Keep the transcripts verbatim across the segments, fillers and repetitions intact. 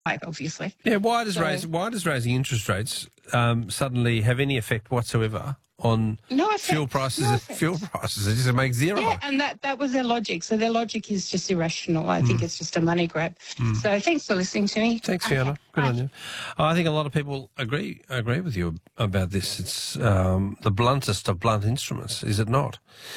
obviously. Yeah, why does So- raise why does raising interest rates um, suddenly have any effect whatsoever on No effect. fuel prices? No effect. Fuel prices, it just makes zero. Yeah, and that, that was their logic. So their logic is just irrational. I think it's just a money grab. So thanks for listening to me. Thanks, Okay, Fiona. Good bye. on you. I think a lot of people agree agree with you about this. It's um, the bluntest of blunt instruments, is it not?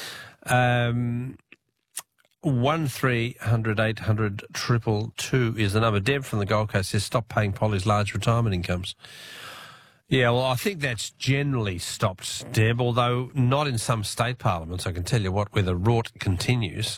Um, one three hundred eight hundred triple two is the number. Deb from the Gold Coast says, stop paying Polly's large retirement incomes. Yeah, well, I think that's generally stopped, Deb, although not in some state parliaments. I can tell you what, where the rort continues.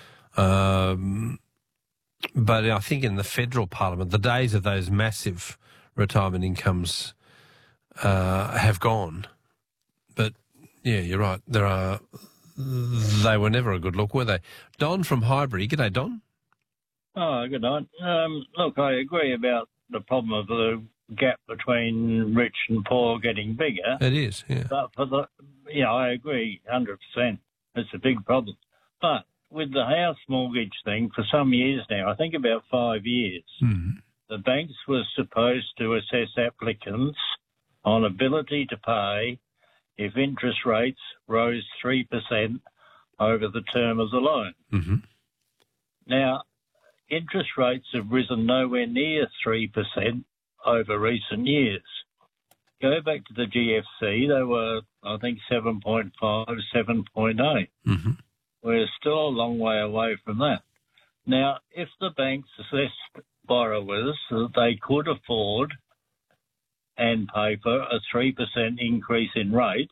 Um, but I think in the federal parliament, the days of those massive retirement incomes uh, have gone. But, yeah, you're right. There are... They were never a good look, were they? Don from Highbury. G'day, Don. Oh, good night. Um, look, I agree about the problem of the gap between rich and poor getting bigger. It is, yeah. But for the, yeah, I agree, one hundred percent. It's a big problem. But with the house mortgage thing, for some years now, I think about five years, Mm. the banks were supposed to assess applicants on ability to pay if interest rates rose three percent over the term of the loan. Mm-hmm. Now, interest rates have risen nowhere near three percent over recent years. Go back to the G F C, they were, I think, seven point five, seven point eight. Mm-hmm. We're still a long way away from that. Now, if the banks assessed borrowers that they could afford and pay for a three percent increase in rates,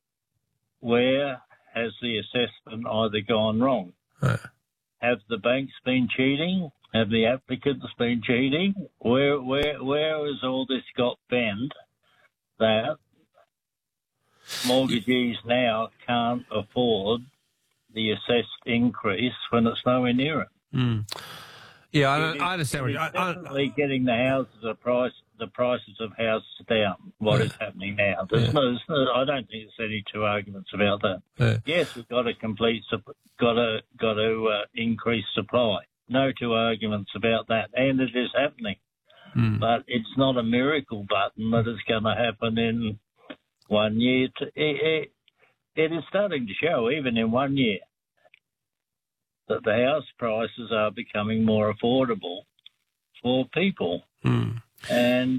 where has the assessment either gone wrong? Uh, Have the banks been cheating? Have the applicants been cheating? Where where where has all this got bent that mortgagees now can't afford the assessed increase when it's nowhere near it? mm. Yeah, I, It don't, is- I understand what it you... is I, I, definitely getting the houses the price the prices of houses down. What Yeah. is happening now? There's Yeah. no, there's no, I don't think there's any two arguments about that. Yeah. Yes, we've got to complete, sup- got to got to uh, increase supply. No two arguments about that, and it is happening. mm. But it's not a miracle button that is going to happen in one year. To, it, it, it is starting to show, even in one year, that the house prices are becoming more affordable for people. Mm. And,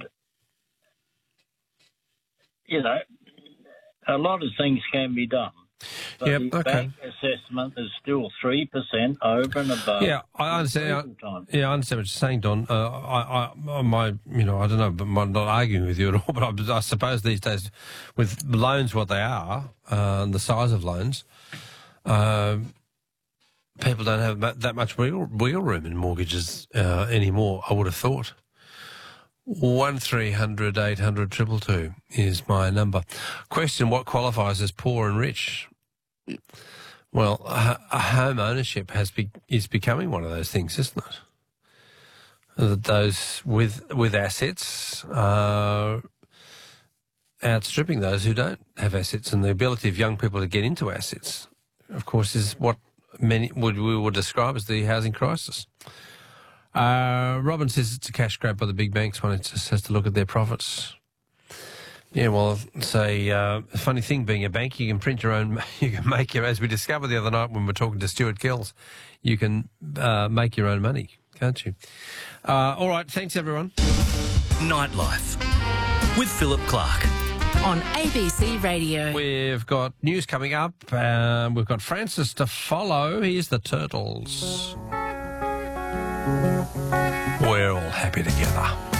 you know, a lot of things can be done. But Yep, the okay. bank assessment is still three percent over and above. Yeah, I understand. approval time. Yeah, I understand what you're saying, Don. Uh, I, I, my, you know, I don't know, but I'm not arguing with you at all. But I, I suppose these days, with loans what they are uh, and the size of loans, uh, people don't have that much wiggle, wiggle room in mortgages uh, anymore. I would have thought. One three hundred eight hundred triple two is my number. Question: what qualifies as poor and rich? Well, a, a home ownership has be, is becoming one of those things, isn't it? That those with with assets are outstripping those who don't have assets, and the ability of young people to get into assets, of course, is what many would we would describe as the housing crisis. Uh, Robin says it's a cash grab by the big banks when it just has to look at their profits. Yeah, well, it's a, uh, a funny thing being a bank. You can print your own, you can make your, as we discovered the other night when we were talking to Stuart Kells, you can uh, make your own money, can't you? Uh, all right, thanks everyone. Nightlife with Philip Clark. On A B C Radio. We've got news coming up. Um, we've got Francis to follow. Here's the Turtles. We're all happy together.